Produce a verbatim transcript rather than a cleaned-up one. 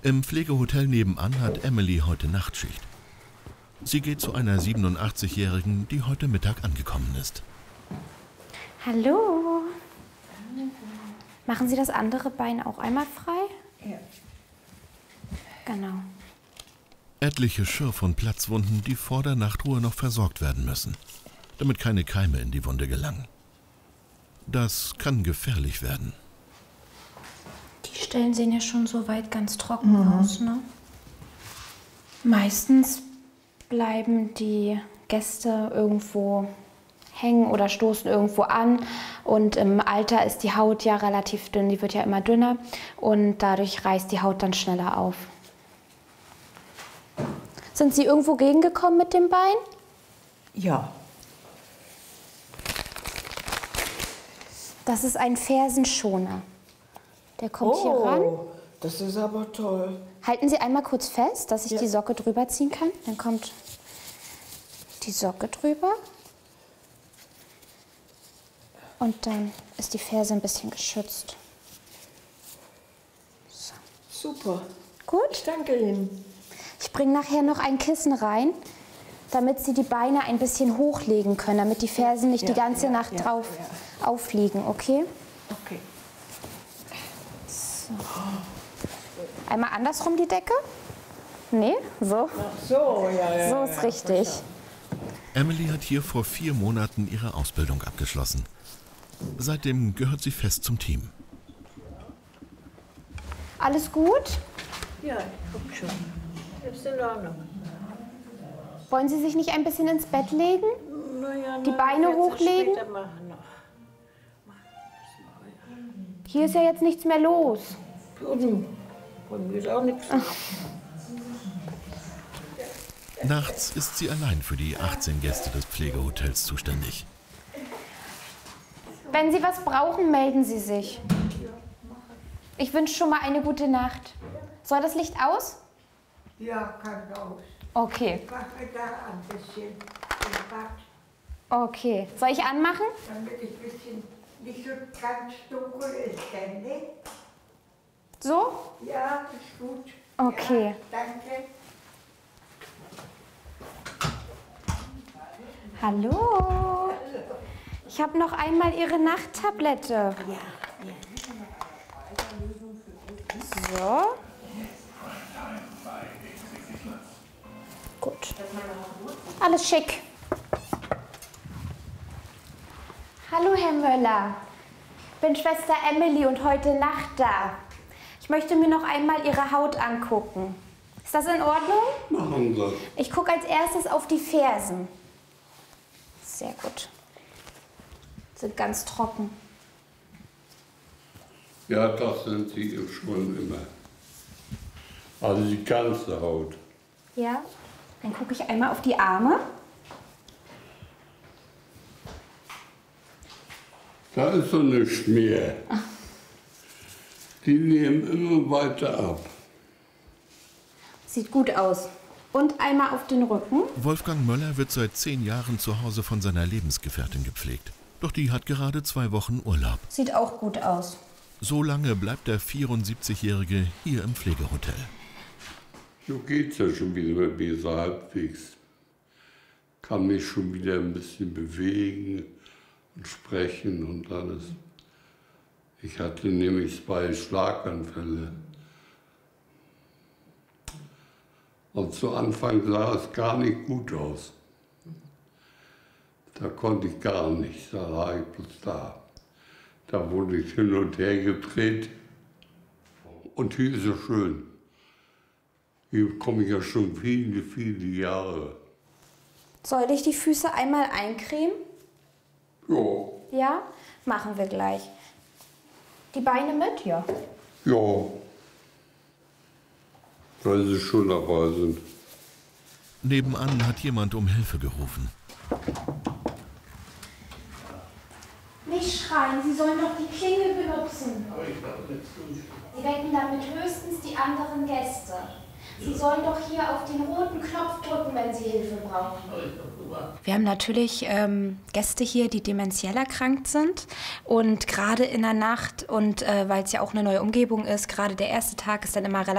Im Pflegehotel nebenan hat Emily heute Nachtschicht. Sie geht zu einer siebenundachtzigjährigen, die heute Mittag angekommen ist. Hallo. Machen Sie das andere Bein auch einmal frei? Ja. Genau. Etliche Schürf- und Platzwunden, die vor der Nachtruhe noch versorgt werden müssen, damit keine Keime in die Wunde gelangen. Das kann gefährlich werden. Die Stellen sehen ja schon soweit ganz trocken Mhm. aus, ne? Meistens bleiben die Gäste irgendwo hängen oder stoßen irgendwo an. Und im Alter ist die Haut ja relativ dünn, die wird ja immer dünner. Und dadurch reißt die Haut dann schneller auf. Sind Sie irgendwo gegengekommen mit dem Bein? Ja. Das ist ein Fersenschoner. Der kommt Oh, hier ran. das ist aber toll. Halten Sie einmal kurz fest, dass ich Ja. die Socke drüber ziehen kann. Dann kommt die Socke drüber. Und dann ist die Ferse ein bisschen geschützt. So. Super. Gut. Ich danke Ihnen. Ich bringe nachher noch ein Kissen rein, damit Sie die Beine ein bisschen hochlegen können, damit die Fersen nicht Ja, die ganze ja, Nacht ja, drauf ja. aufliegen, okay? Okay. So. Einmal andersrum die Decke? Nee, so. Ach so, ja, ja. So ist richtig. Emily hat hier vor vier Monaten ihre Ausbildung abgeschlossen. Seitdem gehört sie fest zum Team. Alles gut? Ja, ich guck schon. Ist in Ordnung. Wollen Sie sich nicht ein bisschen ins Bett legen? Naja, Die Beine hochlegen? Später machen noch. Hier ist ja jetzt nichts mehr los. Und von mir ist auch nichts. Nachts ist sie allein für die achtzehn Gäste des Pflegehotels zuständig. Wenn Sie was brauchen, melden Sie sich. Ich wünsche schon mal eine gute Nacht. Soll das Licht aus? Ja, kann aus. Okay. Mach mir da ein bisschen im Bad, Okay. Soll ich anmachen? damit es ein bisschen nicht so ganz dunkel ist, ständig. So? Ja, ist gut. Okay. Ja, danke. Hallo. Ich habe noch einmal Ihre Nachttablette. So. Gut. Alles schick. Hallo, Herr Möller. Ich bin Schwester Emily und heute Nacht da. Ich möchte mir noch einmal Ihre Haut angucken. Ist das in Ordnung? Machen Sie. Ich gucke als erstes auf die Fersen. Sehr gut. Sind ganz trocken. Ja, das sind sie schon immer. Also die ganze Haut. Ja. Dann gucke ich einmal auf die Arme. Da ist so eine Schmier. Die nehmen immer weiter ab. Sieht gut aus. Und einmal auf den Rücken. Wolfgang Möller wird seit zehn Jahren zu Hause von seiner Lebensgefährtin gepflegt. Doch die hat gerade zwei Wochen Urlaub. Sieht auch gut aus. So lange bleibt der vierundsiebzigjährige hier im Pflegehotel. So geht's ja schon wieder besser halbwegs. Kann mich schon wieder ein bisschen bewegen und sprechen und alles. Ich hatte nämlich zwei Schlaganfälle. Und zu Anfang sah es gar nicht gut aus. Da konnte ich gar nicht, da lag ich bloß da. Da wurde ich hin und her gedreht. Und hier ist es schön. Hier komme ich ja schon viele, viele Jahre. Soll ich die Füße einmal eincremen? Ja, Ja? Machen wir gleich. Die Beine mit? Ja. ja. Weil sie schon dabei sind. Nebenan hat jemand um Hilfe gerufen. Nicht schreien, Sie sollen doch die Klingel benutzen. Sie wecken damit höchstens die anderen Gäste. Sie sollen doch hier auf den roten Knopf drücken, wenn Sie Hilfe brauchen. Wir haben natürlich ähm, Gäste hier, die dementiell erkrankt sind. Und gerade in der Nacht und äh, weil es ja auch eine neue Umgebung ist, gerade der erste Tag ist dann immer relativ